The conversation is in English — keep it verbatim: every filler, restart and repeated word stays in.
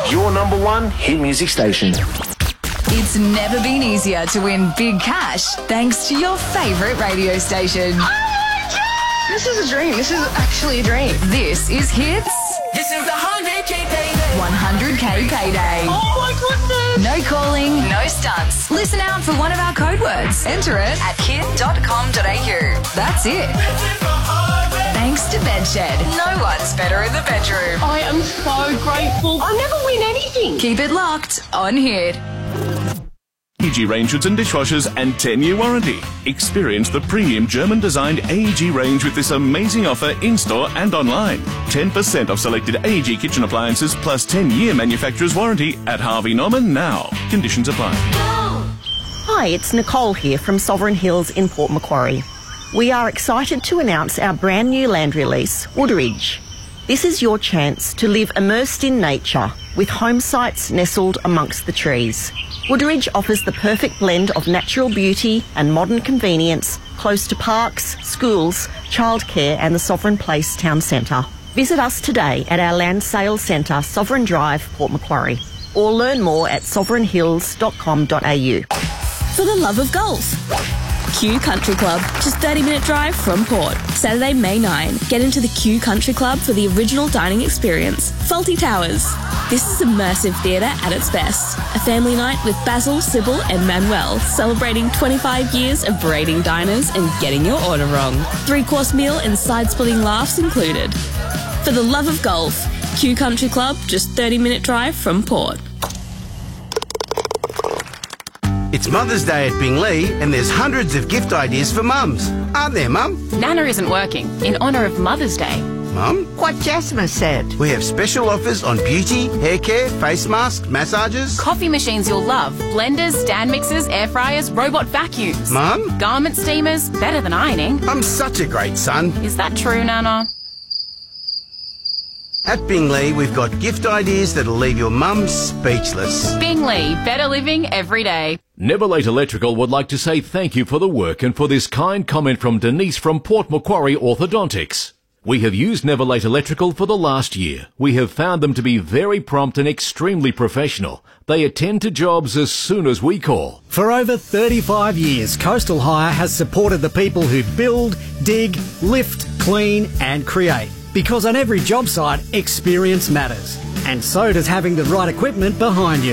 your number one hit music station. It's never been easier to win big cash thanks to your favourite radio station. Oh my God! This is a dream. This is actually a dream. This is Hits. This is the one hundred K payday. one hundred K payday. Oh my goodness! No calling, no stunts. Listen out for one of our code words. Enter it at hit dot com dot a u. That's it. Thanks to Bedshed. No one's better in the bedroom. I am so grateful. I never win anything. Keep it locked on Hit. A E G range hoods and dishwashers and ten-year warranty. Experience the premium German-designed A E G range with this amazing offer in-store and online. ten percent off selected A E G kitchen appliances plus ten-year manufacturer's warranty at Harvey Norman now. Conditions apply. Hi, it's Nicole here from Sovereign Hills in Port Macquarie. We are excited to announce our brand new land release, Woodridge. This is your chance to live immersed in nature with home sites nestled amongst the trees. Woodridge offers the perfect blend of natural beauty and modern convenience close to parks, schools, childcare and the Sovereign Place Town Centre. Visit us today at our land sales centre, Sovereign Drive, Port Macquarie, or learn more at sovereign hills dot com dot a u. For the love of golf. Q Country Club, just thirty minute drive from Port. Saturday, May ninth. Get into the Q Country Club for the original dining experience. Fawlty Towers. This is immersive theatre at its best. A family night with Basil, Sybil and Manuel, celebrating twenty-five years of berating diners and getting your order wrong. Three-course meal and side-splitting laughs included. For the love of golf, Q Country Club, just thirty minute drive from Port. It's Mother's Day at Binglee and there's hundreds of gift ideas for mums. Aren't there, Mum? Nana isn't working, in honour of Mother's Day. Mum? What Jasmine said. We have special offers on beauty, hair care, face masks, massages. Coffee machines you'll love. Blenders, stand mixers, air fryers, robot vacuums. Mum? Garment steamers, better than ironing. I'm such a great son. Is that true, Nana? At Binglee, we've got gift ideas that'll leave your mum speechless. Binglee, better living every day. Never Late Electrical would like to say thank you for the work and for this kind comment from Denise from Port Macquarie Orthodontics. We have used Never Late Electrical for the last year. We have found them to be very prompt and extremely professional. They attend to jobs as soon as we call. For over thirty-five years, Coastal Hire has supported the people who build, dig, lift, clean and create. Because on every job site, experience matters. And so does having the right equipment behind you.